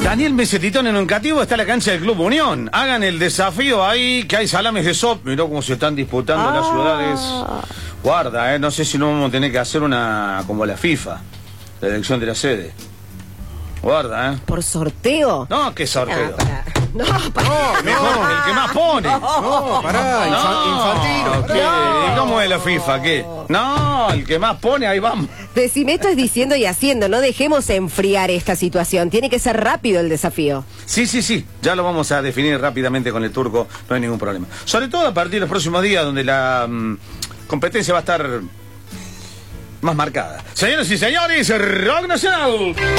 Daniel Mesetitón en Oncativo está la cancha del Club Unión. Hagan el desafío ahí, que hay salames de sop. Mirá cómo se están disputando las ciudades. Guarda, no sé si no vamos a tener que hacer una como la FIFA, la elección de la sede. Guarda, ¿Por sorteo? No, ¿qué sorteo? No, Mejor el que más pone. No, pará, Infantino. ¿Qué? ¿Cómo es la FIFA? ¿Qué? No, el que más pone, ahí vamos. Decime, esto es diciendo y haciendo. No dejemos enfriar esta situación. Tiene que ser rápido el desafío. Sí. Ya lo vamos a definir rápidamente con el turco. No hay ningún problema. Sobre todo a partir de los próximos días, donde la competencia va a estar más marcada. Señoras y señores, Rock Nacional.